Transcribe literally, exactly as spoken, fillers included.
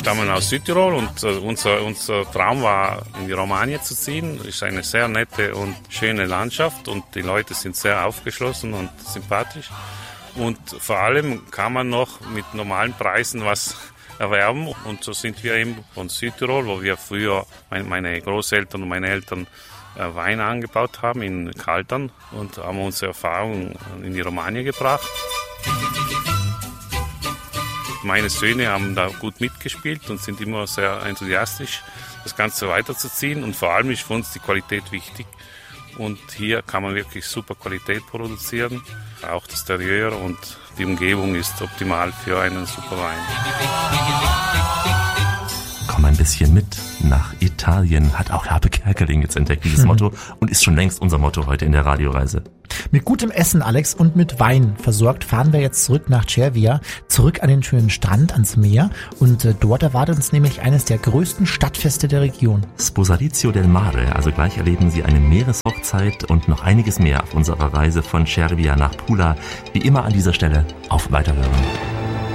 stammen aus Südtirol und äh, unser, unser Traum war, in die Romagna zu ziehen. Es ist eine sehr nette und schöne Landschaft und die Leute sind sehr aufgeschlossen und sympathisch. Und vor allem kann man noch mit normalen Preisen was erwerben. Und so sind wir eben von Südtirol, wo wir früher, meine Großeltern und meine Eltern, Wein angebaut haben in Kaltern und haben unsere Erfahrungen in die Romagna gebracht. Meine Söhne haben da gut mitgespielt und sind immer sehr enthusiastisch, das Ganze weiterzuziehen. Und vor allem ist für uns die Qualität wichtig. Und hier kann man wirklich super Qualität produzieren. Auch das Interieur und die Umgebung ist optimal für einen super Wein. Komm ein bisschen mit nach Italien, hat auch Habe Kerkeling jetzt entdeckt, dieses mhm. Motto, und ist schon längst unser Motto heute in der Radioreise. Mit gutem Essen, Alex, und mit Wein versorgt fahren wir jetzt zurück nach Cervia, zurück an den schönen Strand, ans Meer. Und äh, dort erwartet uns nämlich eines der größten Stadtfeste der Region. Sposalizio del Mare, also gleich erleben Sie eine Meereshochzeit und noch einiges mehr auf unserer Reise von Cervia nach Pula. Wie immer an dieser Stelle auf Weiterhören.